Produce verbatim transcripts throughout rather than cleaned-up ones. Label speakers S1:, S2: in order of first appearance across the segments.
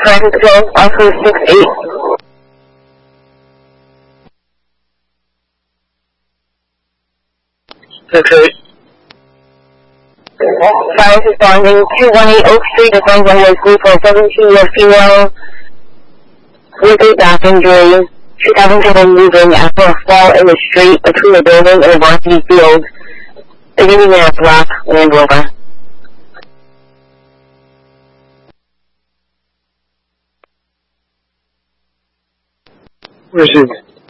S1: Frankville, Alpha six eight.
S2: Okay.
S1: Fire responding two one eight Oak Street, the Franklin High School for a seventeen-year female with a back injury. She having trouble moving after a fall in the street between a building and a varsity field. They're getting in a black Land Rover.
S2: Received.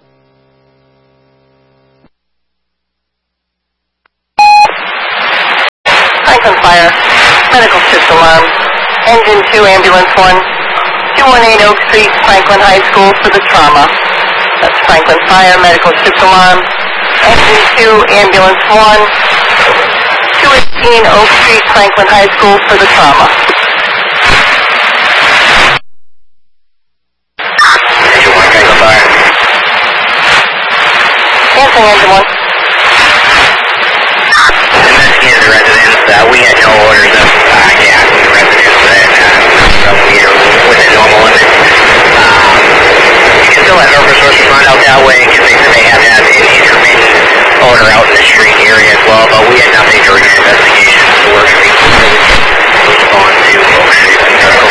S3: Franklin Fire, medical shift alarm, engine two, ambulance one, two one eight Oak Street, Franklin High School for the trauma. That's Franklin Fire, medical shift alarm, engine two, ambulance one, two eighteen Oak Street, Franklin High School for the trauma.
S4: Engine one, Franklin Fire.
S3: Answering engine one.
S4: Investigated the residents. Uh, we had no orders of uh, gas in the residents, and uh, so we are within normal limits. Um, you can still have no first respond out that way because they, they have had an intermittent odor out in the street area as well, but we had nothing during the investigation, so we're going to be respond to Oak Street Medical.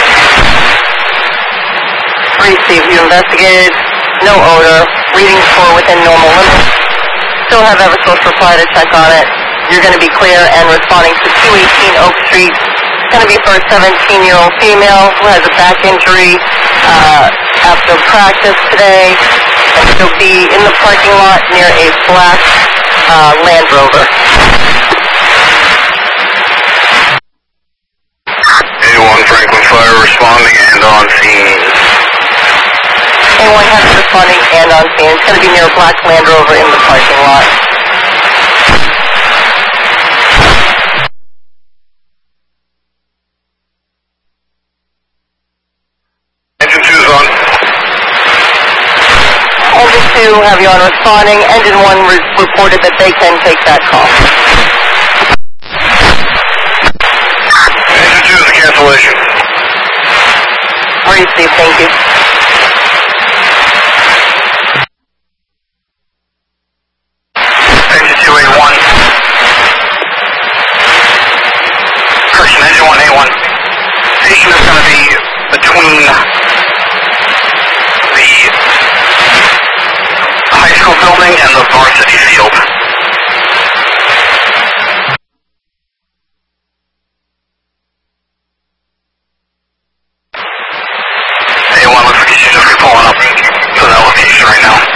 S3: Received. You investigated. No odor. Readings for within normal limits. Still have Eversource reply to check on it. You're going to be clear and responding to two eighteen Oak Street. It's going to be for a seventeen-year-old female who has a back injury uh, after practice today. And she'll be in the parking lot near a black uh, Land Rover.
S4: A one Franklin Fire responding and on scene.
S3: A one has responding and on scene. It's going to be near a black Land Rover in the parking lot.
S4: Engine two is on.
S3: Engine two, have you on responding. Engine one re- reported that they can take that call.
S4: Engine two is a cancellation.
S3: Received, thank you.
S4: Engine two A one. Correction, engine one A one. Station is going to be between the high school building and the varsity field. A one looks like she's just pulling up.